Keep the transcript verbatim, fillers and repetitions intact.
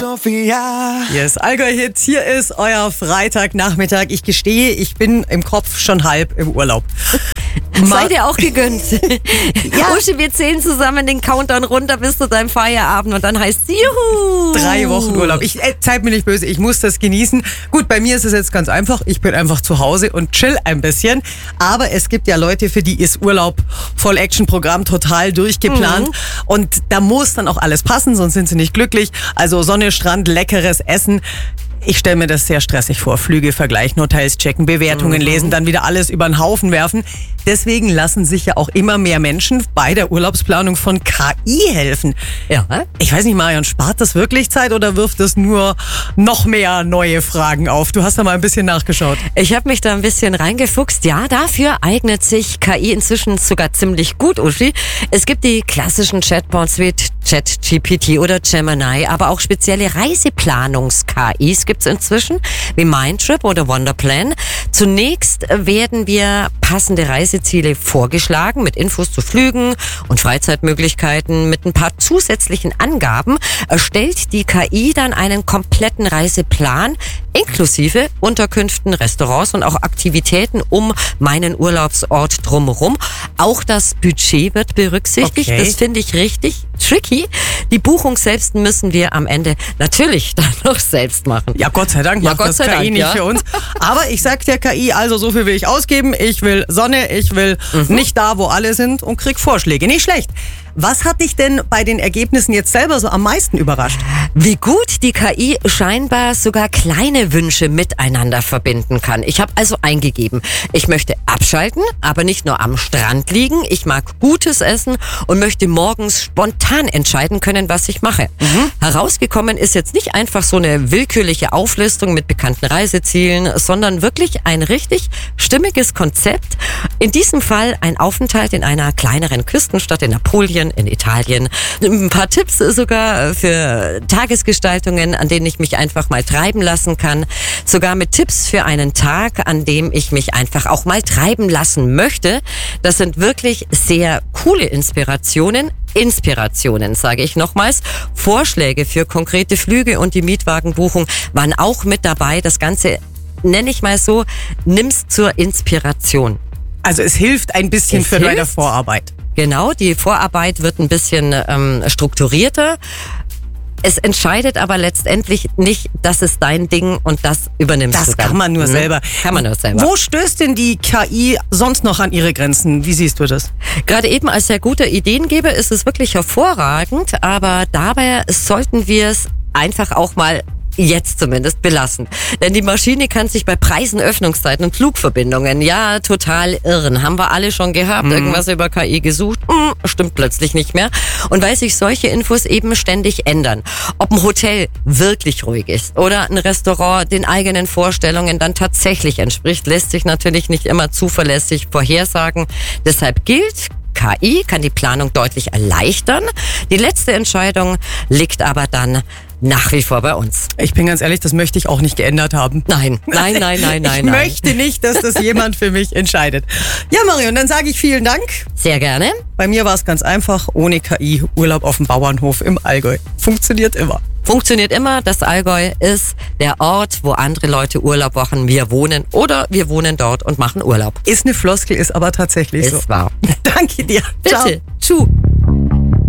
Sophia. Hier ist Allgäu-Hit, hier ist euer Freitagnachmittag. Ich gestehe, ich bin im Kopf schon halb im Urlaub. Sei dir auch gegönnt. Ja. Uschi, wir zählen zusammen den Countdown runter bis zu deinem Feierabend und dann heißt es Juhu. Drei Wochen Urlaub. Ich, äh, seid mir nicht böse, ich muss das genießen. Gut, bei mir ist es jetzt ganz einfach. Ich bin einfach zu Hause und chill ein bisschen. Aber es gibt ja Leute, für die ist Urlaub Voll-Action-Programm total durchgeplant. Mhm. Und da muss dann auch alles passen, sonst sind sie nicht glücklich. Also Sonne, Strand, leckeres Essen. Ich stelle mir das sehr stressig vor. Flüge vergleichen, Hotels checken, Bewertungen mhm. lesen, dann wieder alles über den Haufen werfen. Deswegen lassen sich ja auch immer mehr Menschen bei der Urlaubsplanung von K I helfen. Ja. Ich weiß nicht, Marion, spart das wirklich Zeit oder wirft das nur noch mehr neue Fragen auf? Du hast da mal ein bisschen nachgeschaut. Ich habe mich da ein bisschen reingefuchst. Ja, dafür eignet sich K I inzwischen sogar ziemlich gut, Uschi. Es gibt die klassischen Chatbots wie ChatGPT oder Gemini, aber auch spezielle Reiseplanungs-K Is gibt es inzwischen, wie Mindtrip oder Wonderplan. Zunächst werden wir passende Reiseziele vorgeschlagen mit Infos zu Flügen und Freizeitmöglichkeiten. Mit ein paar zusätzlichen Angaben erstellt die K I dann einen kompletten Reiseplan inklusive Unterkünften, Restaurants und auch Aktivitäten um meinen Urlaubsort drumherum. Auch das Budget wird berücksichtigt. Okay. Das finde ich richtig tricky. Die Buchung selbst müssen wir am Ende natürlich dann noch selbst machen. Ja, Gott sei Dank Ja, macht Gott das sei K I Dank, nicht ja. für uns. Aber ich sag der K I, also so viel will ich ausgeben. Ich will Sonne, ich will mhm. nicht da, wo alle sind und krieg Vorschläge. Nicht schlecht. Was hat dich denn bei den Ergebnissen jetzt selber so am meisten überrascht? Wie gut die K I scheinbar sogar kleine Wünsche miteinander verbinden kann. Ich habe also eingegeben, ich möchte abschalten, aber nicht nur am Strand liegen. Ich mag gutes Essen und möchte morgens spontan entscheiden können, was ich mache. Mhm. Herausgekommen ist jetzt nicht einfach so eine willkürliche Auflistung mit bekannten Reisezielen, sondern wirklich ein richtig stimmiges Konzept. In diesem Fall ein Aufenthalt in einer kleineren Küstenstadt in Apulien, in Italien. Ein paar Tipps sogar für Tagesgestaltungen, an denen ich mich einfach mal treiben lassen kann. Sogar mit Tipps für einen Tag, an dem ich mich einfach auch mal treiben lassen möchte. Das sind wirklich sehr coole Inspirationen. Inspirationen, sage ich nochmals. Vorschläge für konkrete Flüge und die Mietwagenbuchung waren auch mit dabei. Das Ganze nenne ich mal so, nimm's zur Inspiration. Also es hilft ein bisschen Es für deine hilft. Vorarbeit. Genau, die Vorarbeit wird ein bisschen ähm, strukturierter. Es entscheidet aber letztendlich nicht, das ist dein Ding und das übernimmst Das du dann. kann man nur Mhm. selber. Kann man nur selber. Wo stößt denn die K I sonst noch an ihre Grenzen? Wie siehst du das? Gerade eben als sehr guter Ideengeber ist es wirklich hervorragend, aber dabei sollten wir es einfach auch mal jetzt zumindest belassen. Denn die Maschine kann sich bei Preisen, Öffnungszeiten und Flugverbindungen ja total irren. Haben wir alle schon gehabt, mhm. irgendwas über K I gesucht, hm, stimmt plötzlich nicht mehr. Und weil sich solche Infos eben ständig ändern, ob ein Hotel wirklich ruhig ist oder ein Restaurant den eigenen Vorstellungen dann tatsächlich entspricht, lässt sich natürlich nicht immer zuverlässig vorhersagen. Deshalb gilt, K I kann die Planung deutlich erleichtern. Die letzte Entscheidung liegt aber dann nach wie vor bei uns. Ich bin ganz ehrlich, das möchte ich auch nicht geändert haben. Nein, nein, nein, nein, nein. Ich nein. möchte nicht, dass das jemand für mich entscheidet. Ja, Marion, dann sage ich vielen Dank. Sehr gerne. Bei mir war es ganz einfach, ohne K I, Urlaub auf dem Bauernhof im Allgäu. Funktioniert immer. Funktioniert immer. Das Allgäu ist der Ort, wo andere Leute Urlaub machen. Wir wohnen oder wir wohnen dort und machen Urlaub. Ist eine Floskel, ist aber tatsächlich so. Ist wahr. Danke dir. Bitte. Ciao. Tschu.